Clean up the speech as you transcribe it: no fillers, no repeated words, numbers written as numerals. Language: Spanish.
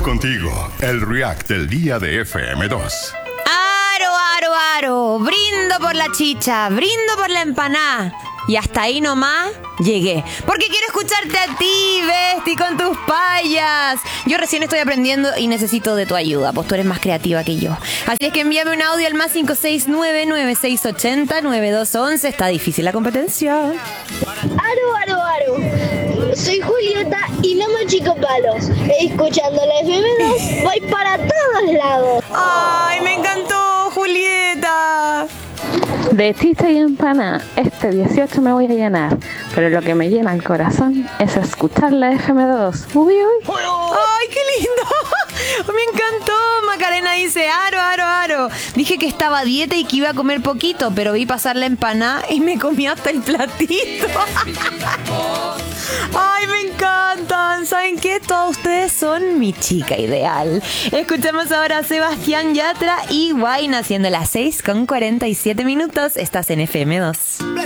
contigo, el React del día de FM2. Aro, brindo por la chicha, brindo por la empanada. Y hasta ahí nomás llegué. Porque quiero escucharte a ti, Besti, con tus payas. Yo recién estoy aprendiendo y necesito de tu ayuda, pues tú eres más creativa que yo. Así es que envíame un audio al más 569-9680-9211. Está difícil la competencia. Aro. Soy Julieta y no me chico palos. Escuchando la FM2 voy para todos lados. ¡Ay, me encantó, Julieta! De chicha y empanada, este 18 me voy a llenar, pero lo que me llena el corazón es escuchar la FM2. Uy. ¡Ay, qué lindo! Me encantó. Macarena dice, aro. Dije que estaba a dieta y que iba a comer poquito, pero vi pasar la empanada y me comí hasta el platito. ¡Ay, me encantan! ¿Saben qué? Todos ustedes son mi chica ideal. Escuchamos ahora a Sebastián Yatra y Wayne haciendo las 6:47. Estás en FM2.